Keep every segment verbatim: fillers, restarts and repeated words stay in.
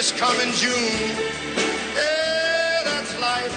is coming June. Yeah, that's life.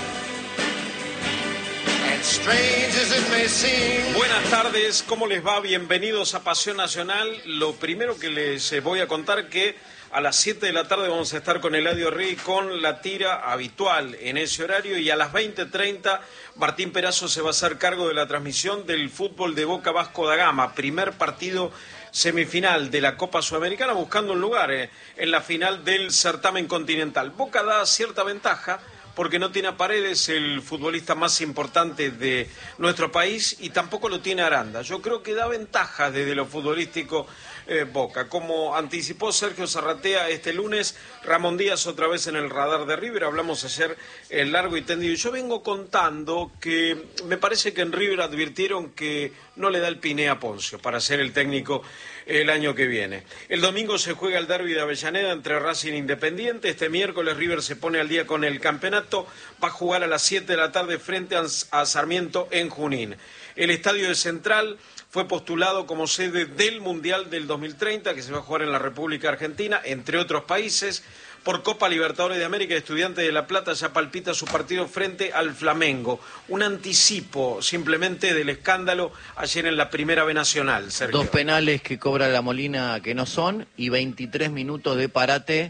And strange as it may seem. Buenas tardes, ¿cómo les va? Bienvenidos a Pasión Nacional. Lo primero que les voy a contar que a las siete de la tarde vamos a estar con Eladio Rey con la tira habitual en ese horario, y a las veinte treinta Martín Perazo se va a hacer cargo de la transmisión del fútbol de Boca Vasco da Gama, primer partido semifinal de la Copa Sudamericana, buscando un lugar eh, en la final del certamen continental. Boca da cierta ventaja porque no tiene a Paredes, el futbolista más importante de nuestro país, y tampoco lo tiene Aranda. Yo creo que da ventaja desde lo futbolístico eh, Boca. Como anticipó Sergio Zarratea este lunes, Ramón Díaz otra vez en el radar de River. Hablamos ayer eh, largo y tendido. Y yo vengo contando que me parece que en River advirtieron que no le da el piné a Poncio para ser el técnico el año que viene. El domingo se juega el derbi de Avellaneda entre Racing e Independiente. Este miércoles River se pone al día con el campeonato. Va a jugar a las siete de la tarde frente a Sarmiento en Junín. El estadio de Central fue postulado como sede del Mundial del dos mil treinta, que se va a jugar en la República Argentina, entre otros países. Por Copa Libertadores de América, Estudiantes de La Plata ya palpita su partido frente al Flamengo. Un anticipo simplemente del escándalo ayer en la Primera B Nacional, Sergio. Dos penales que cobra la Molina que no son, y veintitrés minutos de parate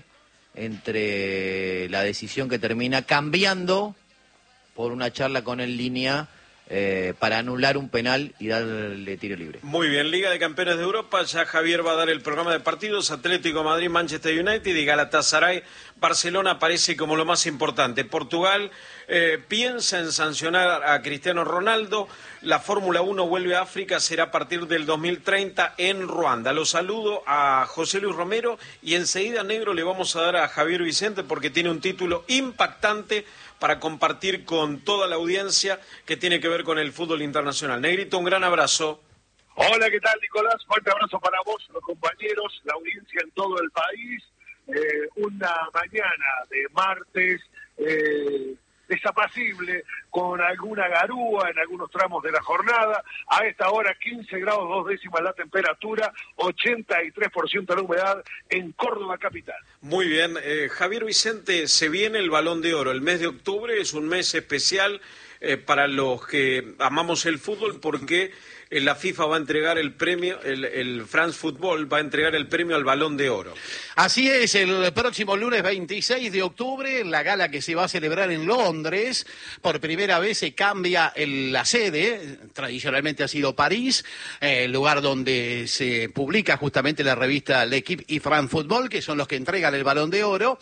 entre la decisión que termina cambiando por una charla con el línea Eh, para anular un penal y darle tiro libre. Muy bien, Liga de Campeones de Europa, ya Javier va a dar el programa de partidos. Atlético de Madrid, Manchester United y Galatasaray, Barcelona aparece como lo más importante. Portugal eh, piensa en sancionar a Cristiano Ronaldo. La Fórmula uno vuelve a África, será a partir del dos mil treinta en Ruanda. Lo saludo a José Luis Romero y enseguida, negro, le vamos a dar a Javier Vicente porque tiene un título impactante para compartir con toda la audiencia que tiene que ver con el fútbol internacional. Negrito, un gran abrazo. Hola, ¿qué tal, Nicolás? Fuerte abrazo para vos, los compañeros, la audiencia en todo el país. Eh, una mañana de martes eh, desapacible, con alguna garúa en algunos tramos de la jornada. A esta hora quince grados dos décimas la temperatura, ochenta y tres por ciento la humedad en Córdoba capital. Muy bien, eh, Javier Vicente, se viene el Balón de Oro. El mes de octubre es un mes especial eh, para los que amamos el fútbol, porque eh, la FIFA va a entregar el premio, el, el France Football va a entregar el premio al Balón de Oro. Así es, el próximo lunes veintiséis de octubre, la gala que se va a celebrar en Londres. Por primera vez se cambia el, la sede, tradicionalmente ha sido París, eh, el lugar donde se publica justamente la revista L'Equipe y France Football, que son los que entregan el Balón de Oro.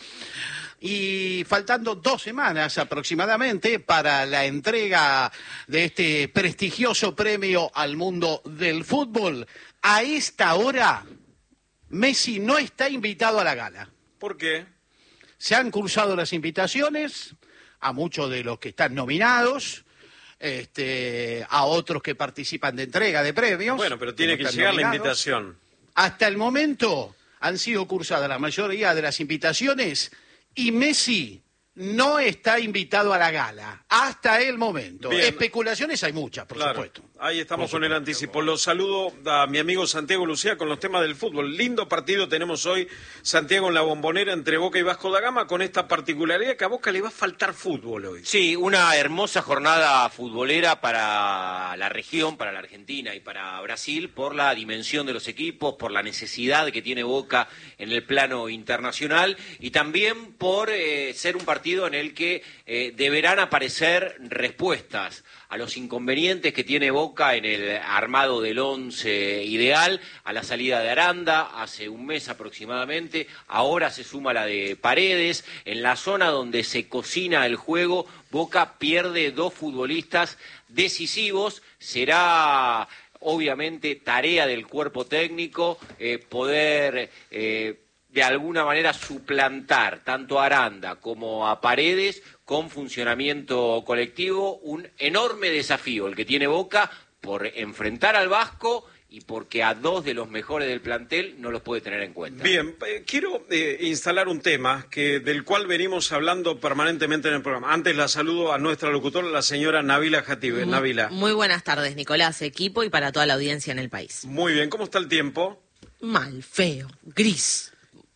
Y faltando dos semanas aproximadamente para la entrega de este prestigioso premio al mundo del fútbol, a esta hora Messi no está invitado a la gala. ¿Por qué? Se han cursado las invitaciones a muchos de los que están nominados, este, a otros que participan de entrega de premios. Bueno, pero tiene que, que llegar nominados. La invitación. Hasta el momento han sido cursadas la mayoría de las invitaciones y Messi no está invitado a la gala, hasta el momento. Bien. Especulaciones hay muchas, por claro, supuesto. Ahí estamos por con supuesto. El anticipo. Los saludo a mi amigo Santiago Lucía con los temas del fútbol. Lindo partido tenemos hoy, Santiago, en la Bombonera entre Boca y Vasco da Gama, con esta particularidad que a Boca le va a faltar fútbol hoy. Sí, una hermosa jornada futbolera para la región, para la Argentina y para Brasil, por la dimensión de los equipos, por la necesidad que tiene Boca en el plano internacional, y también por eh, ser un partido en el que eh, deberán aparecer respuestas a los inconvenientes que tiene Boca en el armado del once ideal, a la salida de Aranda hace un mes aproximadamente, ahora se suma la de Paredes. En la zona donde se cocina el juego, Boca pierde dos futbolistas decisivos. Será obviamente tarea del cuerpo técnico eh, poder eh, de alguna manera suplantar tanto a Aranda como a Paredes con funcionamiento colectivo. Un enorme desafío el que tiene Boca por enfrentar al Vasco y porque a dos de los mejores del plantel no los puede tener en cuenta. Bien, eh, quiero eh, instalar un tema que del cual venimos hablando permanentemente en el programa. Antes la saludo a nuestra locutora, la señora Nabila Jatibé. Nabila. Muy buenas tardes, Nicolás, equipo y para toda la audiencia en el país. Muy bien, ¿cómo está el tiempo? Mal, feo, gris.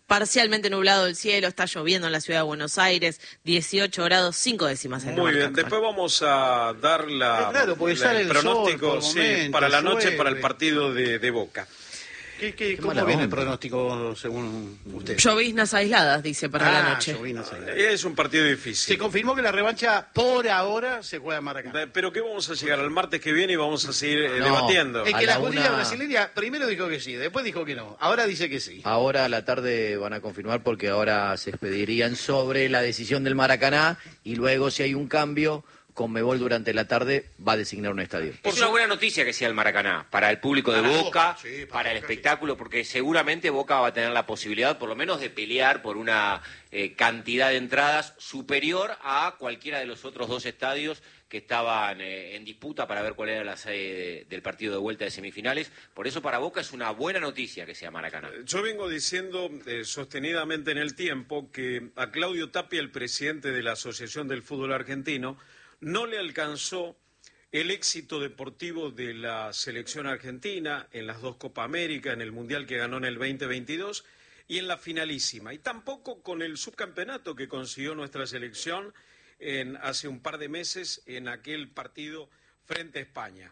parcialmente nublado el cielo, está lloviendo en la ciudad de Buenos Aires, dieciocho grados, cinco décimas en la Muy bien, marca después actual. vamos a dar la, Es raro, porque la- sale el el sol pronóstico por sí, momentos, para la noche, llueve. para el partido de, de Boca. ¿Qué, qué, Qué ¿Cómo mala viene el onda. pronóstico según usted? Lloviznas aisladas, dice, para la Ah, noche. llovinas ahí. Es un partido difícil. Se confirmó que la revancha por ahora se juega en Maracaná. Eh, Pero que vamos a llegar al martes que viene y vamos a seguir eh, No. debatiendo. Es A que la la escuadrilla una- brasileña primero dijo que sí, después dijo que no. Ahora dice que sí. Ahora a la tarde van a confirmar porque ahora se expedirían sobre la decisión del Maracaná y luego si hay un cambio, Conmebol durante la tarde va a designar un estadio. Es una buena noticia que sea el Maracaná, para el público de Para Boca, Boca, sí, para para el Boca, sí. espectáculo, porque seguramente Boca va a tener la posibilidad, por lo menos, de pelear por una eh, cantidad de entradas superior a cualquiera de los otros dos estadios que estaban eh, en disputa para ver cuál era la sede del partido de vuelta de semifinales. Por eso para Boca es una buena noticia que sea Maracaná. Yo vengo diciendo eh, sostenidamente en el tiempo que a Claudio Tapia, el presidente de la Asociación del Fútbol Argentino, no le alcanzó el éxito deportivo de la selección argentina en las dos Copa América, en el Mundial que ganó en el veinte veintidós y en la finalísima. Y tampoco con el subcampeonato que consiguió nuestra selección en, hace un par de meses en aquel partido frente a España.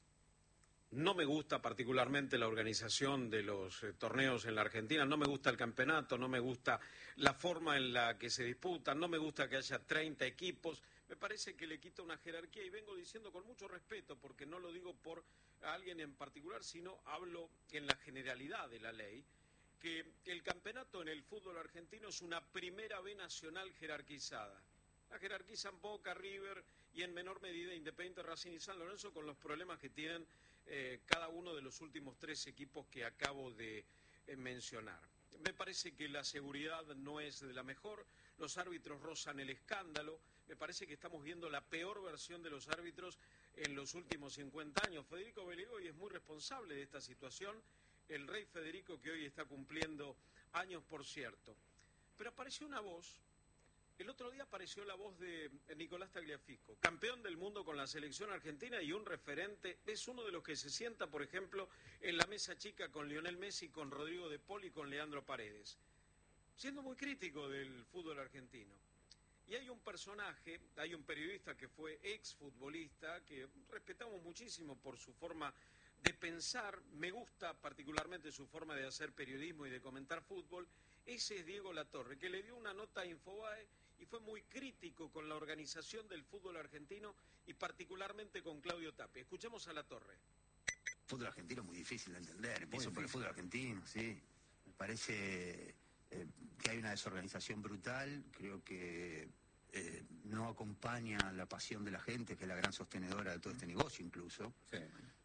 No me gusta particularmente la organización de los eh, torneos en la Argentina, no me gusta el campeonato, no me gusta la forma en la que se disputan, no me gusta que haya treinta equipos, me parece que le quita una jerarquía y vengo diciendo con mucho respeto, porque no lo digo por alguien en particular, sino hablo en la generalidad de la ley, que el campeonato en el fútbol argentino es una primera B nacional jerarquizada. La jerarquizan Boca, River y en menor medida Independiente, Racing y San Lorenzo con los problemas que tienen eh, cada uno de los últimos tres equipos que acabo de eh, mencionar. Me parece que la seguridad no es de la mejor, los árbitros rozan el escándalo, me parece que estamos viendo la peor versión de los árbitros en los últimos cincuenta años. Federico Belegoy es muy responsable de esta situación, el rey Federico que hoy está cumpliendo años, por cierto. Pero apareció una voz. El otro día apareció la voz de Nicolás Tagliafico, campeón del mundo con la selección argentina y un referente. Es uno de los que se sienta, por ejemplo, en la mesa chica con Lionel Messi, con Rodrigo de Paul y con Leandro Paredes, siendo muy crítico del fútbol argentino. Y hay un personaje, hay un periodista que fue exfutbolista, que respetamos muchísimo por su forma de pensar, me gusta particularmente su forma de hacer periodismo y de comentar fútbol. Ese es Diego Latorre, que le dio una nota a Infobae y fue muy crítico con la organización del fútbol argentino y particularmente con Claudio Tapia. Escuchemos a Latorre. El fútbol argentino es muy difícil de entender, empiezo por el fútbol argentino, sí. Me parece eh, que hay una desorganización brutal, creo que eh, no acompaña la pasión de la gente, que es la gran sostenedora de todo este negocio incluso. Sí.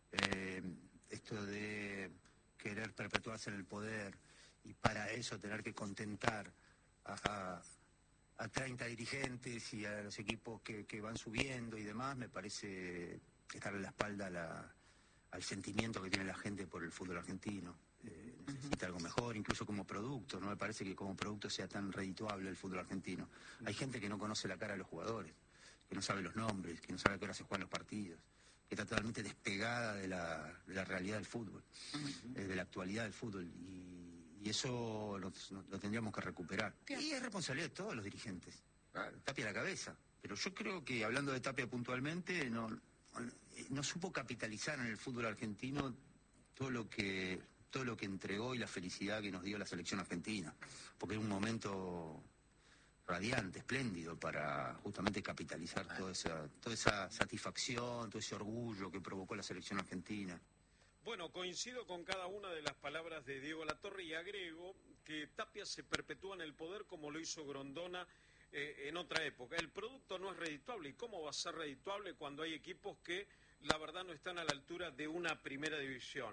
Eh, esto de querer perpetuarse en el poder y para eso tener que contentar a, a, a treinta dirigentes y a los equipos que, que van subiendo y demás, me parece estarle la espalda a la, al sentimiento que tiene la gente por el fútbol argentino. Eh, necesita algo mejor, incluso como producto, no me parece que como producto sea tan redituable el fútbol argentino. Hay gente que no conoce la cara de los jugadores, que no sabe los nombres, que no sabe a qué hora se juegan los partidos, que está totalmente despegada de la, de la realidad del fútbol, eh, de la actualidad del fútbol, y, y eso lo, lo tendríamos que recuperar. Y es responsabilidad de todos los dirigentes, Tapia a la cabeza, pero yo creo que, hablando de Tapia puntualmente, no, no supo capitalizar en el fútbol argentino todo lo que todo lo que entregó y la felicidad que nos dio la selección argentina, porque era un momento radiante, espléndido, para justamente capitalizar toda esa, toda esa satisfacción, todo ese orgullo que provocó la selección argentina. Bueno, coincido con cada una de las palabras de Diego Latorre y agrego que Tapia se perpetúa en el poder como lo hizo Grondona eh, en otra época. El producto no es redituable. ¿Y cómo va a ser redituable cuando hay equipos que la verdad no están a la altura de una primera división?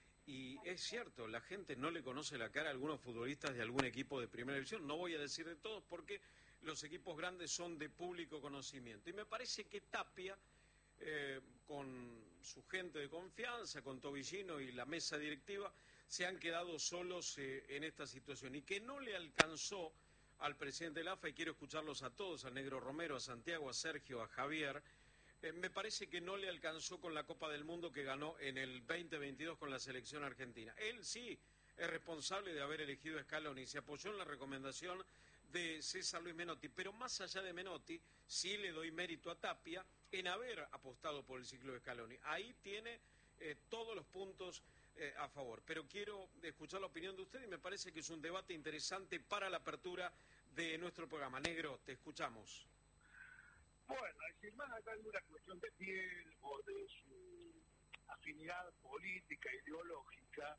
Y es cierto, la gente no le conoce la cara a algunos futbolistas de algún equipo de primera división. No voy a decir de todos porque los equipos grandes son de público conocimiento. Y me parece que Tapia, eh, con su gente de confianza, con Tobillino y la mesa directiva, se han quedado solos eh, en esta situación. Y que no le alcanzó al presidente de la A F A, y quiero escucharlos a todos, al Negro Romero, a Santiago, a Sergio, a Javier. Eh, me parece que no le alcanzó con la Copa del Mundo que ganó en el veinte veintidós con la selección argentina. Él sí es responsable de haber elegido a Scaloni, se apoyó en la recomendación de César Luis Menotti, pero más allá de Menotti, sí le doy mérito a Tapia en haber apostado por el ciclo de Scaloni. Ahí tiene eh, todos los puntos eh, a favor, pero quiero escuchar la opinión de usted y me parece que es un debate interesante para la apertura de nuestro programa. Negro, te escuchamos. Bueno, es decir, más allá de una cuestión de piel o de su afinidad política, ideológica,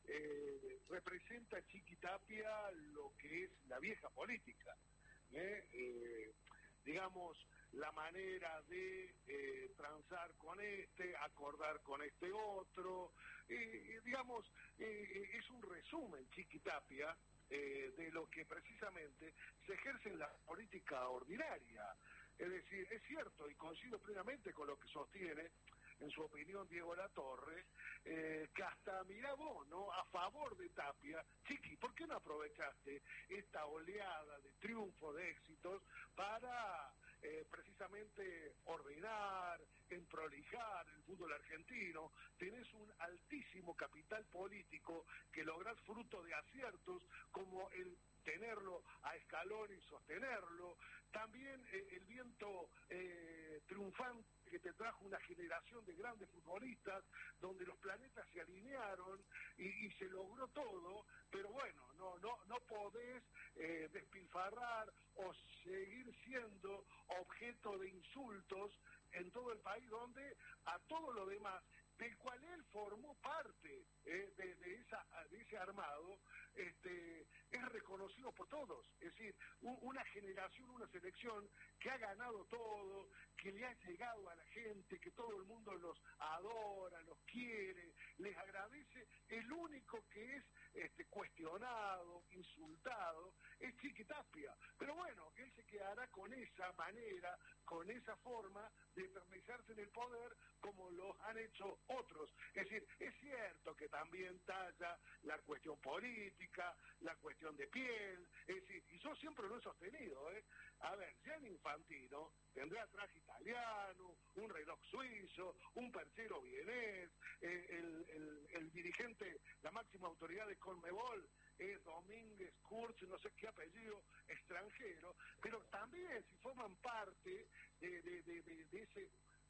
eh, representa Chiqui Tapia lo que es la vieja política, ¿eh? Eh, digamos, la manera de eh, transar con este, acordar con este otro, eh, digamos, eh, es un resumen, Chiqui Tapia, eh, de lo que precisamente se ejerce en la política ordinaria. Es decir, es cierto, y coincido plenamente con lo que sostiene, en su opinión, Diego Latorre, eh, que hasta, mirá vos, ¿no?, a favor de Tapia. Chiqui, ¿por qué no aprovechaste esta oleada de triunfo, de éxitos, para eh, precisamente ordenar, emprolijar el fútbol argentino? Tenés un altísimo capital político que lográs fruto de aciertos como el tenerlo a Scaloni y sostenerlo. También eh, el viento eh, triunfante que te trajo una generación de grandes futbolistas donde los planetas se alinearon y, y se logró todo, pero bueno, no no no podés eh, despilfarrar o seguir siendo objeto de insultos en todo el país, donde a todo lo demás del cual él formó parte eh, de, de, esa, de ese armado, este, es reconocido por todos. Es decir, un, una generación, una selección que ha ganado todo, que le ha llegado a la gente, que todo el mundo los adora, los quiere, les agradece. El único que es este, cuestionado, insultado, es Chiqui Tapia. Pero bueno, él se quedará con esa manera, con esa forma de eternizarse en el poder, como lo han hecho otros. Es decir, es cierto que también talla la cuestión política, la cuestión de piel, es decir, y yo siempre lo he sostenido, ¿eh? A ver, Gianni Infantino tendrá traje italiano, un reloj suizo, un perchero vienés, eh, el, el, el dirigente, la máxima autoridad de Conmebol es Domínguez Kurz, no sé qué apellido, extranjero, pero también si forman parte de, de, de, de, de ese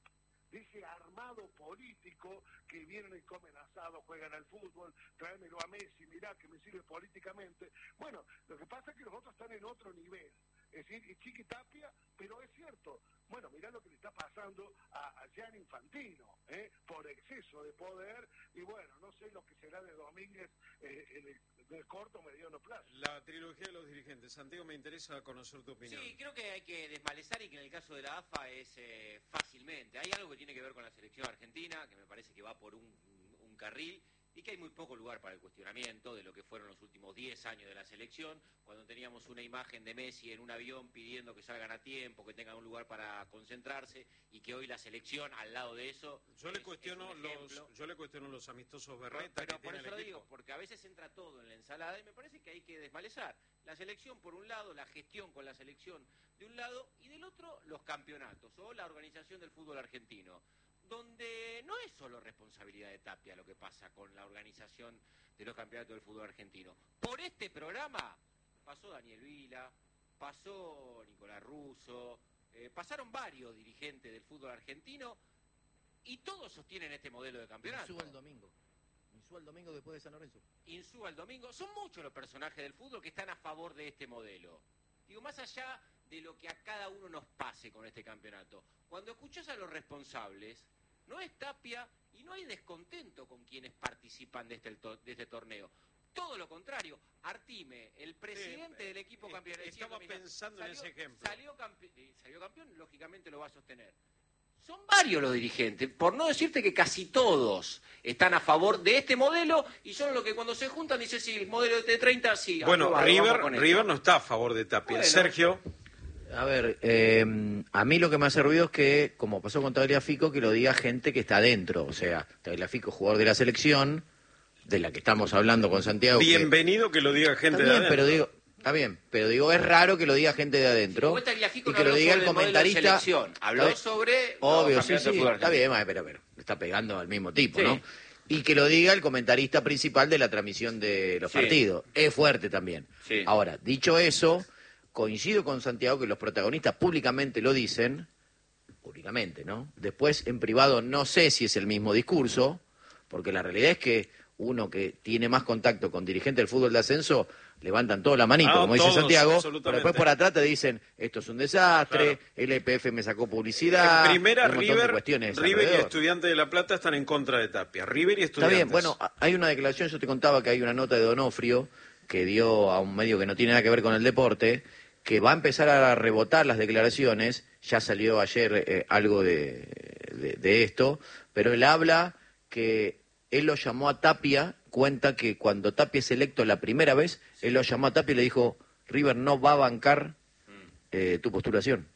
de ese armado político que vienen y comen asado, juegan al fútbol, tráemelo a Messi, mirá que me sirve políticamente. Bueno, lo que pasa es que los otros están en otro nivel, es decir, y Chiqui Tapia, pero es cierto, bueno, mirá lo que le está pasando a, a Gianni Infantino, ¿eh? Por exceso de poder, y bueno, no sé lo que será de Domínguez eh, en el, en el corto o mediano plazo. La trilogía de los dirigentes. Santiago, me interesa conocer tu opinión. Sí, creo que hay que desmalezar y que en el caso de la A F A es eh, fácilmente. Hay algo que tiene que ver con la selección argentina, que me parece que va por un, un carril, y que hay muy poco lugar para el cuestionamiento de lo que fueron los últimos diez años de la selección, cuando teníamos una imagen de Messi en un avión pidiendo que salgan a tiempo, que tengan un lugar para concentrarse, y que hoy la selección, al lado de eso, yo le es, cuestiono es los yo le cuestiono los amistosos Berreta pero que por tiene eso el lo equipo. digo, porque a veces entra todo en la ensalada y me parece que hay que desmalezar la selección por un lado, la gestión con la selección de un lado, y del otro los campeonatos o la organización del fútbol argentino, donde no es solo responsabilidad de Tapia lo que pasa con la organización de los campeonatos del fútbol argentino. Por este programa pasó Daniel Vila, pasó Nicolás Russo, eh, pasaron varios dirigentes del fútbol argentino y todos sostienen este modelo de campeonato. Insúa el domingo. Insúa el domingo después de San Lorenzo. Insúa el domingo. Son muchos los personajes del fútbol que están a favor de este modelo. Digo, más allá de lo que a cada uno nos pase con este campeonato, cuando escuchás a los responsables, no es Tapia y no hay descontento con quienes participan de este, de este torneo. Todo lo contrario, Artime, el presidente sí, del equipo eh, campeón... Estaba decía, pensando salió, en ese ejemplo. Salió, campe, eh, salió campeón, lógicamente lo va a sostener. Son varios los dirigentes, por no decirte que casi todos están a favor de este modelo, y son los que cuando se juntan dicen, sí, el modelo de T treinta, sí. Bueno, aprobado, River, con River esto. no está a favor de Tapia. Bueno. Sergio. A ver, eh, a mí lo que me hace ruido es que, como pasó con Tagliafico, que lo diga gente que está adentro. O sea, Tagliafico, jugador de la selección, de la que estamos hablando con Santiago. Bienvenido que, que lo diga gente está bien, de adentro. pero digo, está bien, pero digo, es raro que lo diga gente de adentro. Sí, Tagliafico y no que lo habló diga el sobre el modelo de comentarista. selección, habló Está bien. sobre los Obvio, sí, campeonatos sí, de fútbol está bien, ma, pero, pero está pegando al mismo tipo, Sí. ¿no? y que lo diga el comentarista principal de la transmisión de los Sí. partidos. Es fuerte también. Sí. Ahora, dicho eso, coincido con Santiago que los protagonistas públicamente lo dicen, públicamente, ¿no? Después, en privado, no sé si es el mismo discurso, porque la realidad es que uno que tiene más contacto con dirigentes del fútbol de ascenso, levantan toda la manito, Ah, como dice todos, Santiago, absolutamente. pero después por atrás te dicen, esto es un desastre, Claro. el E P F me sacó publicidad, En primera, un montón de River, cuestiones River y alrededor. Estudiantes de La Plata están en contra de Tapia. River y Está Estudiantes. bien, bueno, a- hay una declaración, yo te contaba que hay una nota de Donofrio que dio a un medio que no tiene nada que ver con el deporte, que va a empezar a rebotar las declaraciones, ya salió ayer eh, algo de, de, de esto, pero él habla que él lo llamó a Tapia, cuenta que cuando Tapia es electo la primera vez, él lo llamó a Tapia y le dijo, River no va a bancar eh, tu postulación.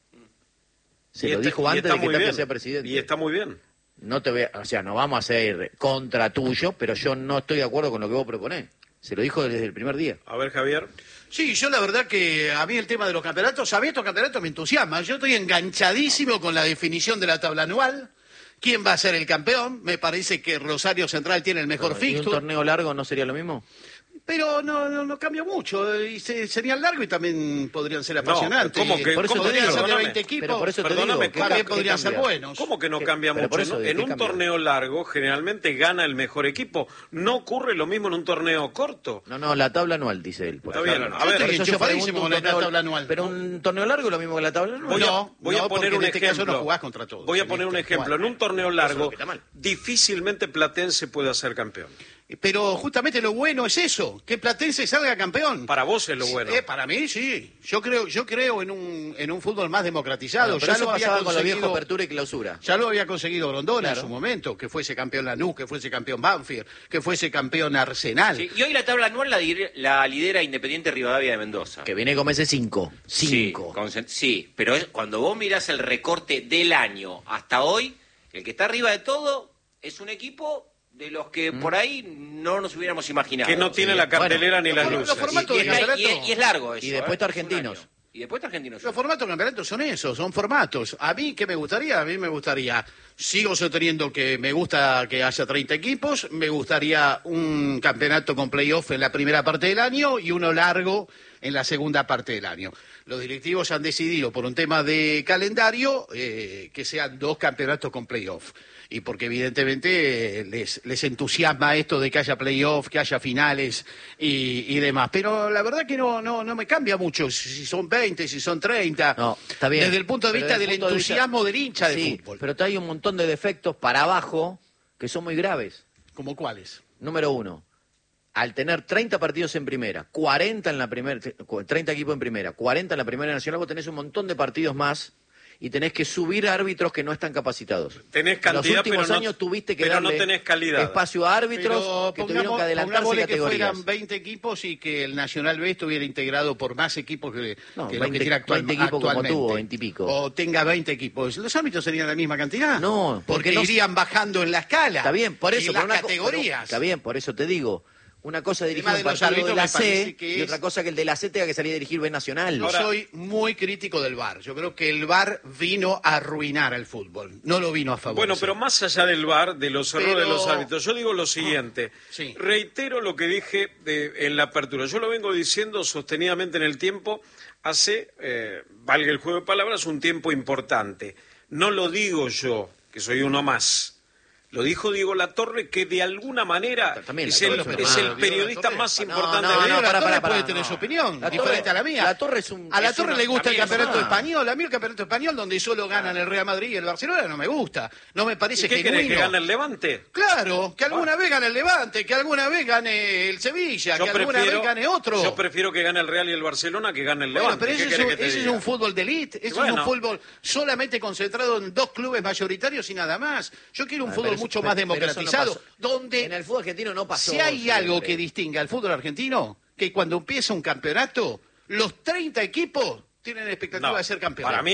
Se Y lo está- dijo y antes está de que muy Tapia bien. sea presidente. Y está muy bien. No te voy a- o sea, no vamos a ser contra tuyo, pero yo no estoy de acuerdo con lo que vos proponés. Se lo dijo desde el primer día. A ver, Javier. Sí, yo la verdad que a mí el tema de los campeonatos, a mí estos campeonatos me entusiasman. Yo estoy enganchadísimo con la definición de la tabla anual. ¿Quién va a ser el campeón? Me parece que Rosario Central tiene el mejor ¿Y un fixture. torneo largo no sería lo mismo? Pero no, no, no cambia mucho. Y se, serían largos y también podrían ser apasionantes. ¿cómo que- por eso cómo te podrían digo, ser de perdóname, veinte equipos. pero por eso te Perdóname, digo, ¿qué también ca- podrían qué ser cambia? buenos. ¿Cómo que no ¿Qué- cambia pero por mucho? eso, En, ¿de en qué un cambia? torneo largo generalmente gana el mejor equipo. No ocurre lo mismo en un torneo corto. No, no, la tabla anual, dice él. por Está ejemplo. bien, a Yo ver, estoy Por eso yo enchufadísimo pregunto un con la torneo- tabla anual. Pero un torneo largo es lo mismo que la tabla anual. Voy a, No, voy a no, poner porque un en este caso ejemplo. no jugás contra todos. Voy a poner un Listo, ejemplo. En un torneo Eso es lo largo, que está mal. difícilmente Platense puede ser campeón. Pero justamente lo bueno es eso, que Platense salga campeón. Para vos es lo bueno. Eh, para mí sí. Yo creo, yo creo en un en un fútbol más democratizado. Bueno, pero ya eso lo había pasaba con los conseguido, viejos apertura y clausura. ya lo había conseguido Grondona Claro. en su momento, que fuese campeón Lanús, que fuese campeón Banfield, que fuese campeón Arsenal. Sí, y hoy la tabla anual la, dir- la lidera Independiente Rivadavia de Mendoza. Que viene con ese cinco. Cinco. Sí, con sen- sí, pero es, cuando vos mirás el recorte del año hasta hoy, el que está arriba de todo es un equipo de los que por ahí no nos hubiéramos imaginado. Que no tiene Sí. la cartelera Bueno, ni las los luces. formatos Y, de y es, campeonato- y es- y es largo eso. Y después ¿eh? está Es un Argentinos. año. Y después está Argentinos. Los formatos de campeonato son esos, son formatos. A mí, ¿qué me gustaría? A mí me gustaría, sigo sosteniendo que me gusta que haya treinta equipos, me gustaría un campeonato con playoff en la primera parte del año y uno largo en la segunda parte del año. Los directivos han decidido, por un tema de calendario, eh, que sean dos campeonatos con playoff. Y porque evidentemente eh, les, les entusiasma esto de que haya playoff, que haya finales y, y demás. Pero la verdad que no, no, no me cambia mucho si si son veinte, si son treinta. No, está bien. Desde el punto de Pero vista desde del el punto de vista- entusiasmo del hincha de Sí, fútbol. pero hay un montón de defectos para abajo que son muy graves. ¿Como cuáles? Número uno, al tener treinta partidos en primera, cuarenta en la primera, treinta equipos en primera, cuarenta en la primera nacional, vos tenés un montón de partidos más y tenés que subir árbitros que no están capacitados. Tenés cantidad, en los últimos pero no- años tuviste que pero no darle tenés calidad. espacio a árbitros Pero que tuvieron que adelantarse pongámosle que categorías. fueran veinte equipos y que el Nacional B estuviera integrado por más equipos que, No, que lo veinte que tiene actual- veinte equipos como actualmente. tuvo, veinte y pico. O tenga veinte equipos. ¿Los árbitros serían la misma cantidad? No, porque porque no- irían bajando en la escala. Está bien, por eso. Y pero las una co- categorías. pero- está bien, por eso te digo. Una cosa es El dirigir tema un de los partido de árbitros la me parece C que y es- otra cosa que el de la C tenga que salir a dirigir B Nacional. Yo Ahora- soy muy crítico del V A R. Yo creo que el V A R vino a arruinar al fútbol. No lo vino a favorecer. Bueno, pero más allá del V A R, de los errores Pero- de los árbitros, yo digo lo siguiente. Sí. Reitero lo que dije de- en la apertura. Yo lo vengo diciendo sostenidamente en el tiempo, hace, eh, valga el juego de palabras, un tiempo importante. No lo digo yo, que soy uno más. Lo dijo Diego Latorre, que de alguna manera También es Latorre el, es un es hermano. el periodista Diego más Latorre. importante No, del no, mundo. la pará, Torre pará, puede pará, tener no. su opinión, La diferente Torre- a la mía. La Torre es un... A la es Torre una- le gusta el también es campeonato una- español. A mí el campeonato español donde solo ganan el Real Madrid y el Barcelona no me gusta. No me ¿Y parece qué querés, genuino. que gane el Levante? Claro, que alguna vez gane el Levante, que alguna vez gane el Sevilla, Yo que alguna prefiero, vez gane otro. yo prefiero que gane el Real y el Barcelona que gane el Bueno, Levante. pero ¿Qué ese, es querés un, que te ese es diga? un fútbol de elite, ese es Bueno. un fútbol solamente concentrado en dos clubes mayoritarios y nada más. Yo quiero un Ah, fútbol pero eso- mucho pero- más pero eso no democratizado, pasó. donde En el fútbol argentino no pasó. si hay siempre. algo que distinga al fútbol argentino, que cuando empieza un campeonato, los treinta equipos tienen expectativa No, de ser campeones. para mí no.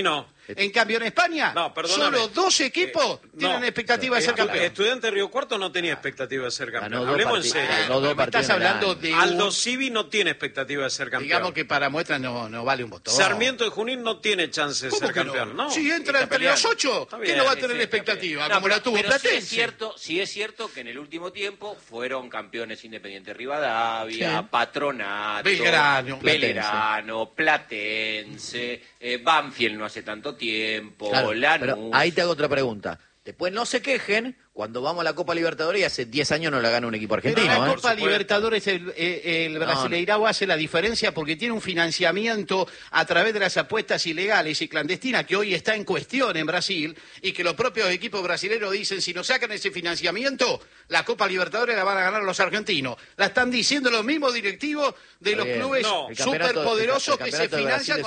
En cambio, en España, No, perdóname. solo dos equipos Eh, tienen no. expectativa de ser Estu- campeón. Estudiante de Río Cuarto no tenía expectativa de ser campeón. Ganó dos Hablemos en partidos. serio. Ganó dos Me estás partidos en el hablando año. de Aldo un- Civi no tiene expectativa de ser campeón. digamos que para muestra no, no vale un botón. Sarmiento de Junín no tiene chance de ¿Cómo ser que campeón. No. Si entra Está entre peleando. los ocho, Está ¿qué bien. no va a Sí, tener sí, expectativa? No, como pero- la tuvo pero sí es Platense. cierto, sí es cierto que en el último tiempo fueron campeones Independiente Rivadavia, Sí. Patronato, Belgrano. Belgrano, Platense, eh, Banfield no hace tanto tiempo, Claro, Lanús. pero ahí te hago otra pregunta. Después no se quejen cuando vamos a la Copa Libertadores y hace diez años no la gana un equipo Pero argentino. en la ¿eh? Copa Libertadores el, eh, el Brasileirao hace la diferencia porque tiene un financiamiento a través de las apuestas ilegales y clandestinas que hoy está en cuestión en Brasil y que los propios equipos brasileños dicen si nos sacan ese financiamiento, la Copa Libertadores la van a ganar los argentinos. La están diciendo los mismos directivos de Está los bien. clubes No. El campeonato- superpoderosos el que se campeonato de Brasil financian es